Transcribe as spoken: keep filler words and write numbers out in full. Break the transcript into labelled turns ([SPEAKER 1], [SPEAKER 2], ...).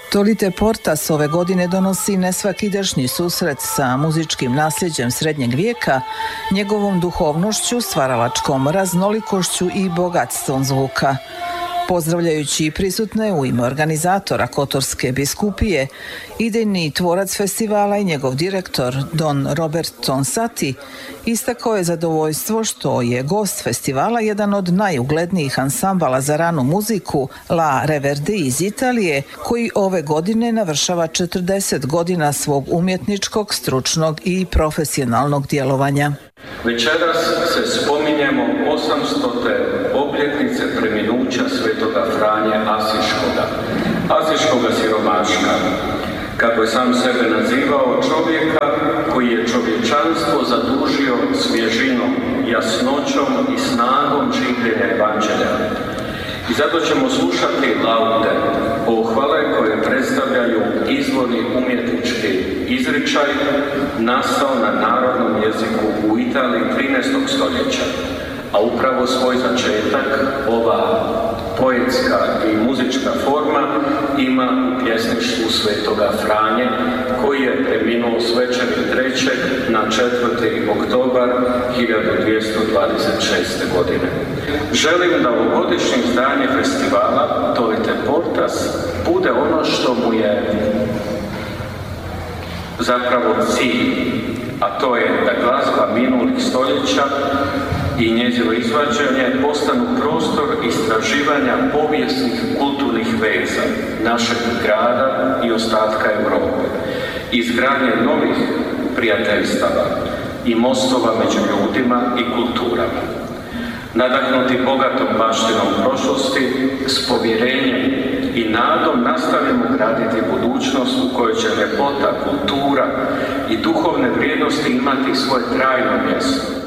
[SPEAKER 1] Tolite Portas ove godine donosi nesvakidašnji susret sa muzičkim nasljeđem srednjeg vijeka, njegovom duhovnošću, stvaralačkom raznolikošću i bogatstvom zvuka. Pozdravljajući prisutne u ime organizatora Kotorske biskupije, idejni tvorac festivala i njegov direktor Don Robert Tonsati istakao je zadovoljstvo što je gost festivala jedan od najuglednijih ansambala za ranu muziku La Reverdi iz Italije, koji ove godine navršava četrdeset godina svog umjetničkog, stručnog i profesionalnog djelovanja.
[SPEAKER 2] Večeras se spominjemo osamstote obljetnice preminuća svetoga Franje Asiškoga, Asiškoga siromaška, kako je sam sebe nazivao, čovjeka koji je čovječanstvo zadužio svježinom, jasnoćom i snagom življenja evanđelja. I zato ćemo slušati laude, pohvale koje predstavljaju izvorni umjetnički izričaj nastao na narodnom jeziku u Italiji trinaestog stoljeća, a upravo svoj začetak ova poetska i muzička forma ima u pjesništvu svetoga Franje, koji je preminuo s večeri trećeg na četvrti oktobar hiljadu dvjesto dvadeset šeste. godine. Želim da ovogodišnje izdanje festivala Tolite Portas bude ono što mu je zapravo cilj, a to je da glazba minulih stoljeća i njezino izvađanje postanu prostor istraživanja povijesnih kulturnih veza našeg grada i ostatka Europe, izgradnje novih prijateljstava i mostova među ljudima i kulturama. Nadahnuti bogatom baštinom prošlosti, s povjerenjem i nadom nastavljamo graditi budućnost u kojoj će ljepota, kultura i duhovne vrijednosti imati svoje trajno mjesto.